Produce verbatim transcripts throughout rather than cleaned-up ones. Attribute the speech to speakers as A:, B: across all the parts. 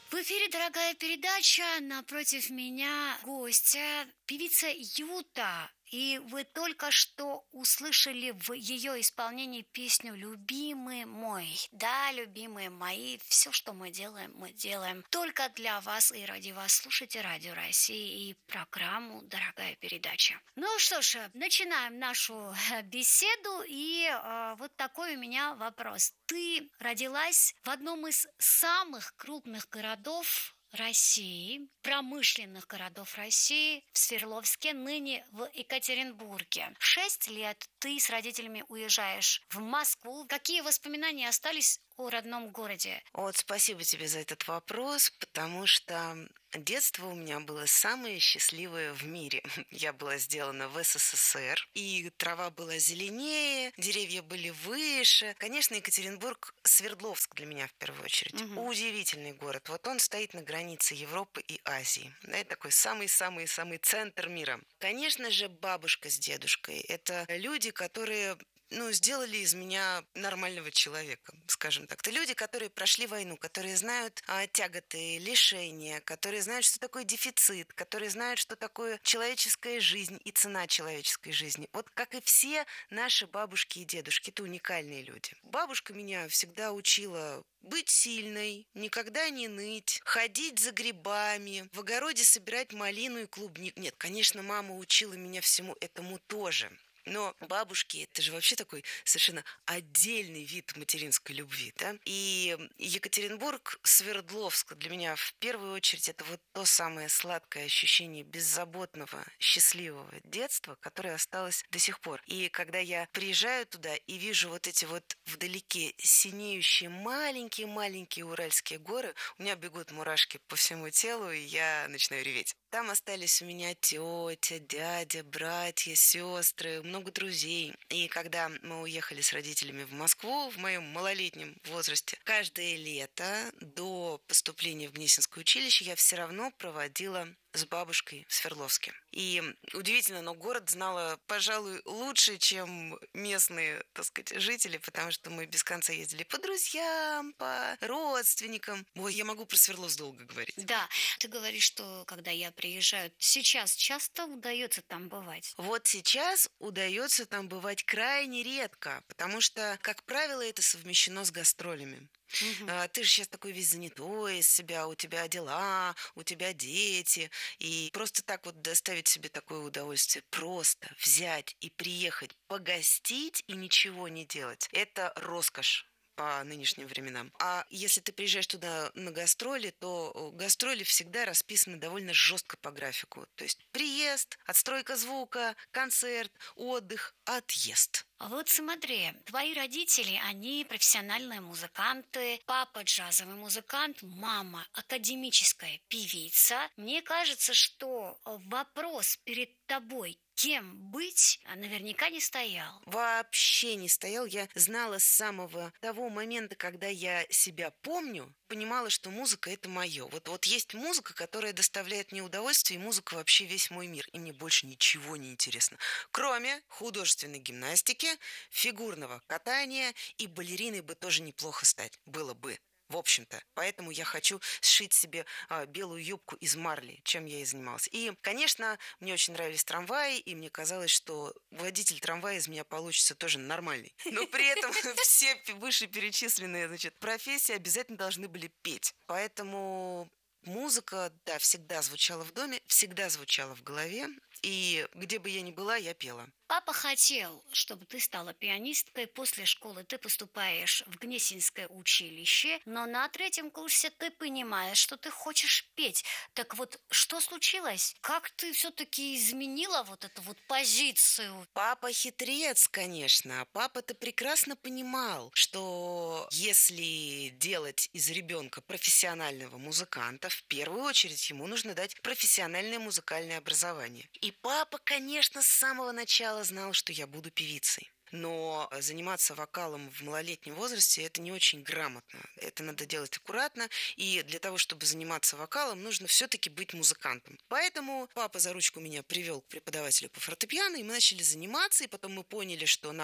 A: В эфире дорогая передача. Напротив меня гостья, певица Юта. И вы только что услышали в ее исполнении песню «Любимый мой». Да, любимые мои, все, что мы делаем, мы делаем только для вас и ради вас. Слушайте Радио России и программу «Дорогая передача». Ну что ж, начинаем нашу беседу. И э, вот такой у меня вопрос. Ты родилась в одном из самых крупных городов России, промышленных городов России, в Свердловске, ныне в Екатеринбурге. В шесть лет ты с родителями уезжаешь в Москву. Какие воспоминания остались о родном городе?
B: Вот спасибо тебе за этот вопрос, потому что детство у меня было самое счастливое в мире. Я была сделана в СССР, и трава была зеленее, деревья были выше. Конечно, Екатеринбург, Свердловск для меня в первую очередь.
A: Мгм.
B: Удивительный город. Вот он стоит на границе Европы и Азии. Да, это такой самый-самый-самый центр мира. Конечно же, бабушка с дедушкой – это люди, которые ну, сделали из меня нормального человека, скажем так. Это люди, которые прошли войну, которые знают а, тяготы, лишения, которые знают, что такое дефицит, которые знают, что такое человеческая жизнь и цена человеческой жизни. Вот как и все наши бабушки и дедушки, это уникальные люди. Бабушка меня всегда учила быть сильной, никогда не ныть, ходить за грибами, в огороде собирать малину и клубнику. Нет, конечно, мама учила меня всему этому тоже. Но бабушки – это же вообще такой совершенно отдельный вид материнской любви, да? И Екатеринбург, Свердловск для меня в первую очередь это вот то самое сладкое ощущение беззаботного, счастливого детства, которое осталось до сих пор. И когда я приезжаю туда и вижу вот эти вот вдалеке синеющие маленькие-маленькие уральские горы, у меня бегут мурашки по всему телу, и я начинаю реветь. Там остались у меня тетя, дядя, братья, сестры, много друзей. И когда мы уехали с родителями в Москву в моем малолетнем возрасте, каждое лето до поступления в Гнесинское училище я все равно проводила с бабушкой в Свердловске. И удивительно, но город знала, пожалуй, лучше, чем местные, так сказать, жители, потому что мы без конца ездили по друзьям, по родственникам. Ой, я могу про Свердловск долго говорить.
A: Да, ты говоришь, что когда я приезжаю, сейчас часто удается там бывать?
B: Вот сейчас удается там бывать крайне редко, потому что, как правило, это совмещено с гастролями.
A: Мгм.
B: А, Ты же сейчас такой весь занятой из себя, у тебя дела, у тебя дети. И просто так вот доставить себе такое удовольствие, просто взять и приехать, погостить и ничего не делать, это роскошь по нынешним временам. А если ты приезжаешь туда на гастроли, то гастроли всегда расписаны довольно жестко по графику. То есть приезд, отстройка звука, концерт, отдых, отъезд.
A: А вот смотри, твои родители, они профессиональные музыканты, папа джазовый музыкант, мама академическая певица. Мне кажется, что вопрос перед тобой, кем быть, наверняка не стоял.
B: Вообще не стоял. Я знала с самого того момента, когда я себя помню, понимала, что музыка – это мое. Вот, вот есть музыка, которая доставляет мне удовольствие, и музыка вообще весь мой мир. И мне больше ничего не интересно. Кроме художественной гимнастики, фигурного катания и балериной бы тоже неплохо стать. Было бы. В общем-то, поэтому я хочу сшить себе а, белую юбку из марли, чем я и занималась. И, конечно, мне очень нравились трамваи, и мне казалось, что водитель трамвая из меня получится тоже нормальный. Но при этом все вышеперечисленные, значит, профессии обязательно должны были петь. Поэтому музыка, да, всегда звучала в доме, всегда звучала в голове, и где бы я ни была, я пела.
A: Папа хотел, чтобы ты стала пианисткой. После школы ты поступаешь в Гнесинское училище, но на третьем курсе ты понимаешь, что ты хочешь петь. Так вот, что случилось? Как ты все-таки изменила вот эту вот позицию?
B: Папа хитрец, конечно. Папа-то прекрасно понимал, что если делать из ребенка профессионального музыканта, в первую очередь ему нужно дать профессиональное музыкальное образование. И папа, конечно, с самого начала знал, что я буду певицей. Но заниматься вокалом в малолетнем возрасте – это не очень грамотно. Это надо делать аккуратно. И для того, чтобы заниматься вокалом, нужно все-таки быть музыкантом. Поэтому папа за ручку меня привел к преподавателю по фортепиано, и мы начали заниматься. И потом мы поняли, что нам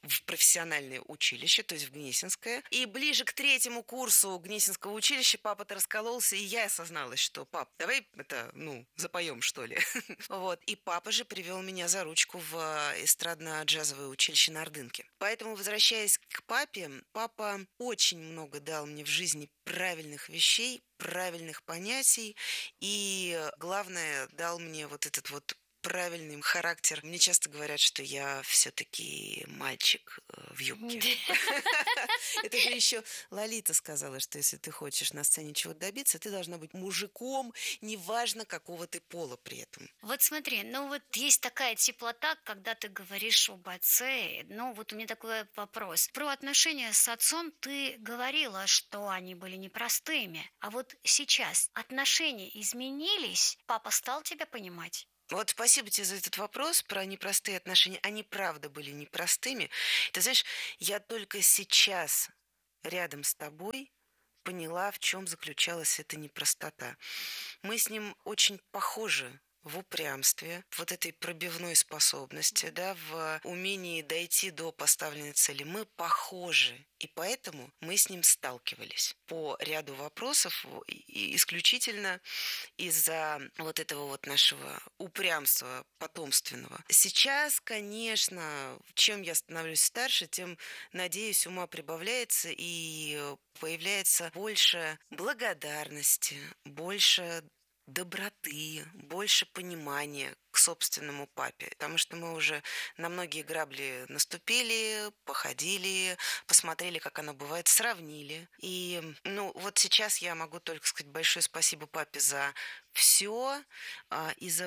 B: в профессиональное училище, то есть в Гнесинское. И ближе к третьему курсу Гнесинского училища папа-то раскололся, и я осозналась, что пап, давай это, ну, запоем, что ли. Вот. И папа же привел меня за ручку в эстрадно-джазовое училище на Ордынке. Поэтому, возвращаясь к папе, папа очень много дал мне в жизни правильных вещей, правильных понятий, и главное, дал мне вот этот вот правильный характер. Мне часто говорят, что я все-таки мальчик э, в юбке. Это же еще Лолита сказала, что если ты хочешь на сцене чего-то добиться, ты должна быть мужиком, неважно, какого ты пола при этом.
A: Вот смотри, ну вот есть такая теплота, когда ты говоришь об отце. Ну вот у меня такой вопрос. Про отношения с отцом ты говорила, что они были непростыми. А вот сейчас отношения изменились? Папа стал тебя понимать?
B: Вот спасибо тебе за этот вопрос про непростые отношения. Они правда были непростыми. Ты знаешь, я только сейчас рядом с тобой поняла, в чем заключалась эта непростота. Мы с ним очень похожи в упрямстве, вот этой пробивной способности, да, в умении дойти до поставленной цели. Мы похожи, и поэтому мы с ним сталкивались по ряду вопросов и исключительно из-за вот этого вот нашего упрямства потомственного. Сейчас, конечно, чем я становлюсь старше, тем, надеюсь, ума прибавляется и появляется больше благодарности, больше доброты, больше понимания к собственному папе, потому что мы уже на многие грабли наступили, походили, посмотрели, как оно бывает, сравнили. И, ну, вот сейчас я могу только сказать большое спасибо папе за все, а, и за,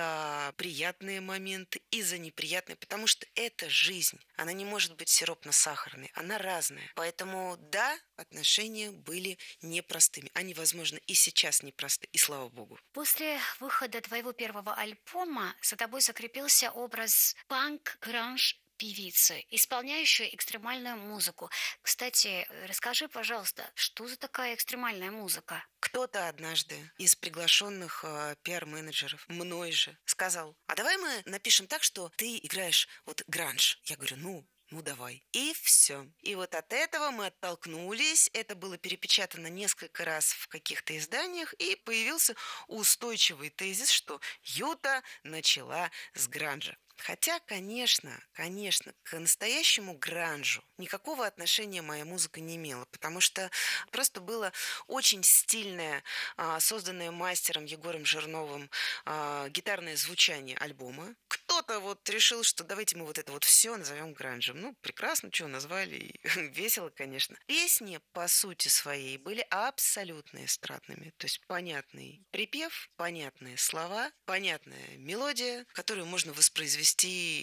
B: за приятные моменты, и за неприятные, потому что это жизнь. Она не может быть сиропно-сахарной, она разная. Поэтому, да, отношения были непростыми. Они, возможно, и сейчас непросты, и слава богу.
A: После выхода твоего первого альбома за тобой закрепился образ панк-гранж певицы, исполняющей экстремальную музыку. Кстати, расскажи, пожалуйста, что за такая экстремальная музыка?
B: Кто-то однажды из приглашенных э, пиар-менеджеров, мной же, сказал: а давай мы напишем так, что ты играешь вот гранж. Я говорю, ну, ну давай. И все. И вот от этого мы оттолкнулись. Это было перепечатано несколько раз в каких-то изданиях, и появился устойчивый тезис, что Юта начала с гранжа. Хотя, конечно, конечно, к настоящему гранжу никакого отношения моя музыка не имела, потому что просто было очень стильное, а, созданное мастером Егором Жирновым а, гитарное звучание альбома. Кто-то вот решил, что давайте мы вот это вот все назовем гранжем. Ну, прекрасно, что назвали, весело, конечно. Песни, по сути своей, были абсолютно эстрадными, то есть понятный припев, понятные слова, понятная мелодия, которую можно воспроизвести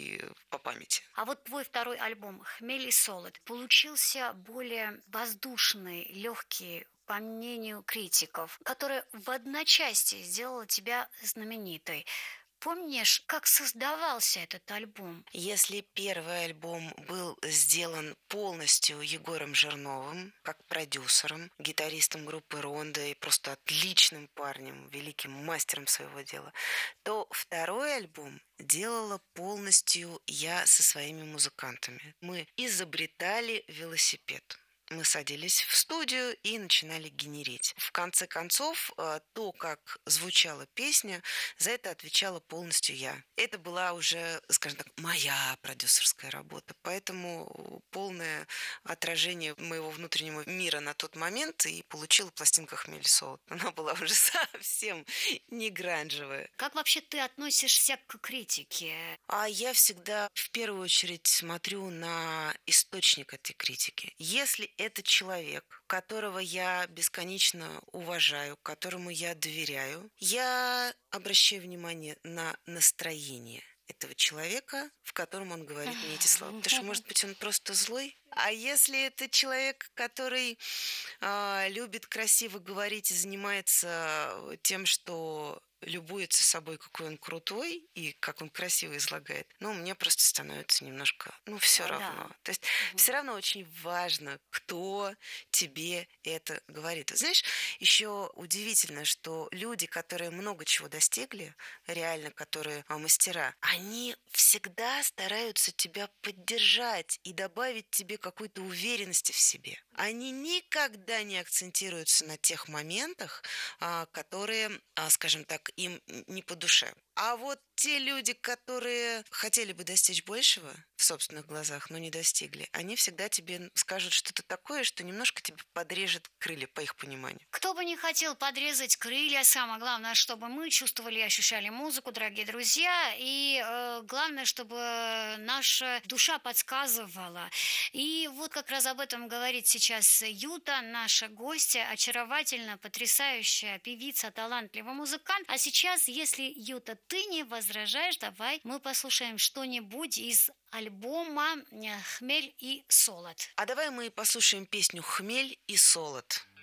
B: по памяти.
A: А вот твой второй альбом «Хмель и солод» получился более воздушный, легкий, по мнению критиков, который в одночасье сделал тебя знаменитой. Помнишь, как создавался этот альбом?
B: Если первый альбом был сделан полностью Егором Жирновым, как продюсером, гитаристом группы «Ронда» и просто отличным парнем, великим мастером своего дела, то второй альбом делала полностью я со своими музыкантами. Мы изобретали велосипед. Мы садились в студию и начинали генерить. В конце концов, то, как звучала песня, за это отвечала полностью я. Это была уже, скажем так, моя продюсерская работа. Поэтому полное отражение моего внутреннего мира на тот момент и получила пластинка «Хмель и солод». Она была уже совсем не гранжевая.
A: Как вообще ты относишься к критике?
B: А я всегда в первую очередь смотрю на источник этой критики. Если это человек, которого я бесконечно уважаю, которому я доверяю, я обращаю внимание на настроение этого человека, в котором он говорит мне эти слова. Потому что, может быть, он просто злой. А если это человек, который э, любит красиво говорить и занимается тем, что любуется собой, какой он крутой и как он красиво излагает, ну, мне просто становится немножко, ну, все
A: А, да.
B: равно. То есть
A: Мгм.
B: все равно очень важно, кто тебе это говорит. Знаешь, еще удивительно, что люди, которые много чего достигли, реально, которые а, мастера, они всегда стараются тебя поддержать и добавить тебе какой-то уверенности в себе. Они никогда не акцентируются на тех моментах, а, которые, а, скажем так, им не по душе. А вот те люди, которые хотели бы достичь большего в собственных глазах, но не достигли, они всегда тебе скажут что-то такое, что немножко тебе подрежет крылья, по их пониманию.
A: Кто бы не хотел подрезать крылья, самое главное, чтобы мы чувствовали и ощущали музыку, дорогие друзья, и э, главное, чтобы наша душа подсказывала. И вот как раз об этом говорит сейчас Юта, наша гостья, очаровательная, потрясающая певица, талантливый музыкант. А сейчас, если, Юта, ты не возражаешь, давай мы послушаем что-нибудь из альбома э, «Хмель и солод».
B: А давай мы послушаем песню «Хмель и солод».